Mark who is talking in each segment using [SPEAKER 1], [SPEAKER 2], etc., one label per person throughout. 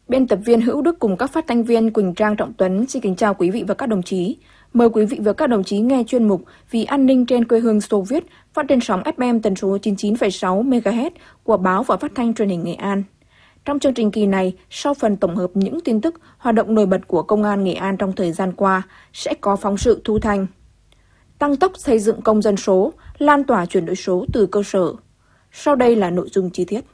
[SPEAKER 1] Biên tập viên Hữu Đức cùng các phát thanh viên Quỳnh Trang, Trọng Tuấn xin kính chào quý vị và các đồng chí. Mời quý vị và các đồng chí nghe chuyên mục Vì an ninh trên quê hương Xô Viết phát trên sóng FM tần số 99,6 MHz của Báo và Phát thanh Truyền hình Nghệ An. Trong chương trình kỳ này, sau phần tổng hợp những tin tức hoạt động nổi bật của Công an Nghệ An trong thời gian qua, sẽ có phóng sự thu thanh. Tăng tốc xây dựng công dân số, lan tỏa chuyển đổi số từ cơ sở. Sau đây là nội dung chi tiết.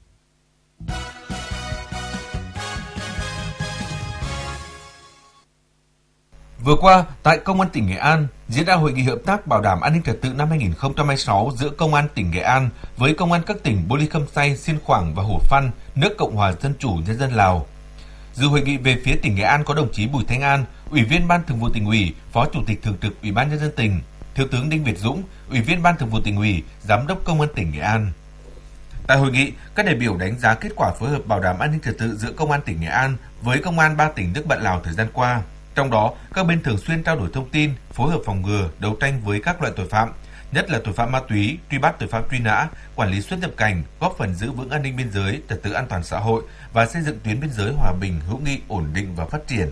[SPEAKER 2] Vừa qua, tại Công an tỉnh Nghệ An, diễn ra hội nghị hợp tác bảo đảm an ninh trật tự năm 2026 giữa Công an tỉnh Nghệ An với Công an các tỉnh Bô Ly Khăm Say, Xiên Khoảng và Hủa Phăn, nước Cộng hòa Dân chủ Nhân dân Lào. Dự hội nghị về phía tỉnh Nghệ An có đồng chí Bùi Thanh An, Ủy viên Ban Thường vụ Tỉnh ủy, Phó Chủ tịch Thường trực Ủy ban Nhân dân tỉnh, Thiếu tướng Đinh Việt Dũng, Ủy viên Ban Thường vụ Tỉnh ủy, Giám đốc Công an tỉnh Nghệ An. Tại hội nghị, các đại biểu đánh giá kết quả phối hợp bảo đảm an ninh trật tự giữa Công an tỉnh Nghệ An với Công an 3 tỉnh nước bạn Lào thời gian qua. Trong đó, các bên thường xuyên trao đổi thông tin, phối hợp phòng ngừa, đấu tranh với các loại tội phạm, nhất là tội phạm ma túy, truy bắt tội phạm truy nã, quản lý xuất nhập cảnh, góp phần giữ vững an ninh biên giới, trật tự an toàn xã hội và xây dựng tuyến biên giới hòa bình, hữu nghị, ổn định và phát triển.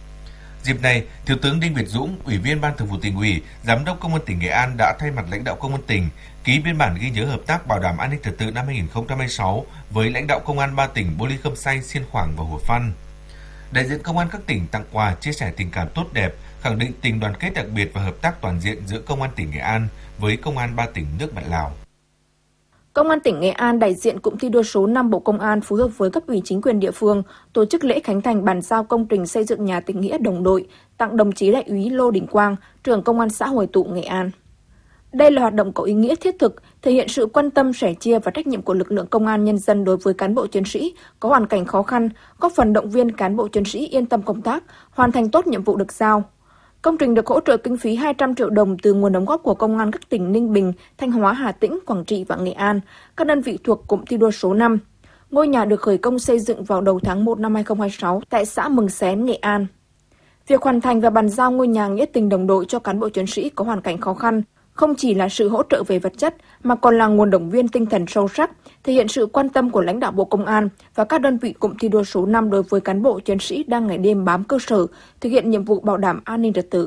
[SPEAKER 2] Dịp này, Thiếu tướng Đinh Việt Dũng, Ủy viên Ban Thường vụ Tỉnh ủy, Giám đốc Công an tỉnh Nghệ An đã thay mặt lãnh đạo Công an tỉnh ký biên bản ghi nhớ hợp tác bảo đảm an ninh trật tự năm 2026 với lãnh đạo Công an 3 tỉnh Bô Ly Khăm Say, Xiên Khoảng và Hủa Phăn. Đại diện Công an các tỉnh tặng quà, chia sẻ tình cảm tốt đẹp, khẳng định tình đoàn kết đặc biệt và hợp tác toàn diện giữa Công an tỉnh Nghệ An với Công an 3 tỉnh nước bạn Lào.
[SPEAKER 1] Công an tỉnh Nghệ An đại diện cụm thi đua số 5 Bộ Công an phối hợp với cấp ủy chính quyền địa phương tổ chức lễ khánh thành bàn giao công trình xây dựng nhà tình nghĩa đồng đội tặng đồng chí Đại úy Lô Đình Quang, trưởng Công an xã Hồi Tụ, Nghệ An. Đây là hoạt động có ý nghĩa thiết thực, thể hiện sự quan tâm, sẻ chia và trách nhiệm của lực lượng công an nhân dân đối với cán bộ chiến sĩ có hoàn cảnh khó khăn, góp phần động viên cán bộ chiến sĩ yên tâm công tác, hoàn thành tốt nhiệm vụ được giao. Công trình được hỗ trợ kinh phí 200 triệu đồng từ nguồn đóng góp của Công an các tỉnh Ninh Bình, Thanh Hóa, Hà Tĩnh, Quảng Trị và Nghệ An, các đơn vị thuộc cụm thi đua số 5. Ngôi nhà được khởi công xây dựng vào đầu tháng 1 năm 2026 tại xã Mừng Xén, Nghệ An. Việc hoàn thành và bàn giao ngôi nhà nghĩa tình đồng đội cho cán bộ chiến sĩ có hoàn cảnh khó khăn không chỉ là sự hỗ trợ về vật chất mà còn là nguồn động viên tinh thần sâu sắc, thể hiện sự quan tâm của lãnh đạo Bộ Công an và các đơn vị cụm thi đua số 5 đối với cán bộ chiến sĩ đang ngày đêm bám cơ sở, thực hiện nhiệm vụ bảo đảm an ninh trật tự.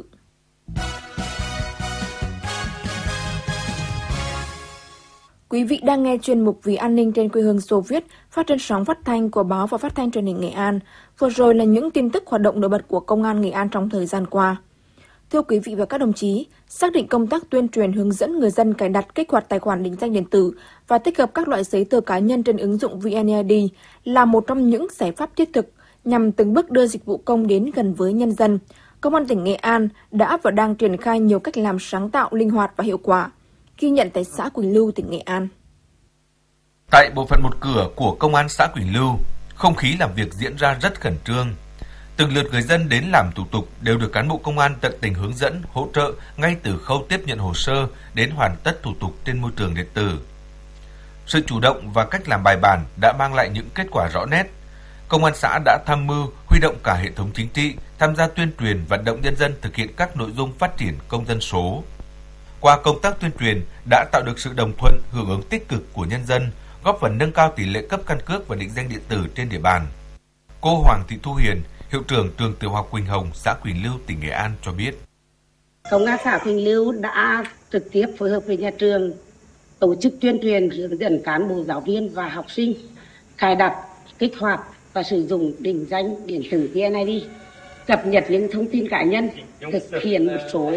[SPEAKER 1] Quý vị đang nghe chuyên mục Vì an ninh trên quê hương Xô Viết phát trên sóng phát thanh của Báo và Phát thanh Truyền hình Nghệ An. Vừa rồi là những tin tức hoạt động nổi bật của Công an Nghệ An trong thời gian qua. Thưa quý vị và các đồng chí, xác định công tác tuyên truyền hướng dẫn người dân cài đặt kích hoạt tài khoản định danh điện tử và tích hợp các loại giấy tờ cá nhân trên ứng dụng VNeID là một trong những giải pháp thiết thực nhằm từng bước đưa dịch vụ công đến gần với nhân dân. Công an tỉnh Nghệ An đã và đang triển khai nhiều cách làm sáng tạo, linh hoạt và hiệu quả. Ghi nhận tại xã Quỳnh Lưu, tỉnh Nghệ An.
[SPEAKER 2] Tại bộ phận một cửa của Công an xã Quỳnh Lưu, không khí làm việc diễn ra rất khẩn trương. Từng lượt người dân đến làm thủ tục đều được cán bộ công an tận tình hướng dẫn, hỗ trợ ngay từ khâu tiếp nhận hồ sơ đến hoàn tất thủ tục trên môi trường điện tử. Sự chủ động và cách làm bài bản đã mang lại những kết quả rõ nét. Công an xã đã tham mưu huy động cả hệ thống chính trị tham gia tuyên truyền vận động nhân dân thực hiện các nội dung phát triển công dân số. Qua công tác tuyên truyền đã tạo được sự đồng thuận, hưởng ứng tích cực của nhân dân, góp phần nâng cao tỷ lệ cấp căn cước và định danh điện tử trên địa bàn. Cô Hoàng Thị Thu Hiền, hiệu trưởng trường tiểu học Quỳnh Hồng, xã Quỳnh Lưu, tỉnh Nghệ An cho biết.
[SPEAKER 3] Công an xã Quỳnh Lưu đã trực tiếp phối hợp với nhà trường tổ chức tuyên truyền hướng dẫn cán bộ giáo viên và học sinh cài đặt, kích hoạt và sử dụng định danh điện tử VNeID, cập nhật những thông tin cá nhân, thực hiện một số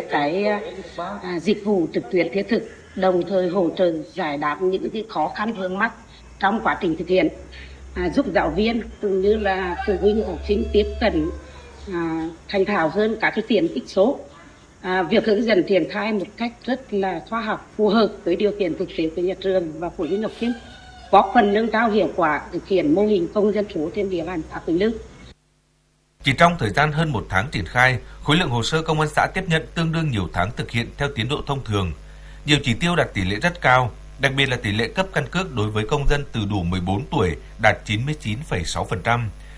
[SPEAKER 3] dịch vụ trực tuyến thiết thực, đồng thời hỗ trợ giải đáp những cái khó khăn vướng mắc trong quá trình thực hiện. Giúp giáo viên cũng như là phụ huynh học sinh tiếp cận thành thạo hơn các cái tiện ích số. Việc hướng dẫn triển khai một cách rất là khoa học, phù hợp với điều kiện thực tế của nhà trường và phụ huynh học sinh, góp phần nâng cao hiệu quả thực hiện mô hình công dân số trên địa bàn xã Quỳnh Lưu.
[SPEAKER 2] Chỉ trong thời gian hơn 1 tháng triển khai, khối lượng hồ sơ công an xã tiếp nhận tương đương nhiều tháng thực hiện theo tiến độ thông thường. Nhiều chỉ tiêu đạt tỷ lệ rất cao, đặc biệt là tỷ lệ cấp căn cước đối với công dân từ đủ 14 tuổi đạt 99,6%,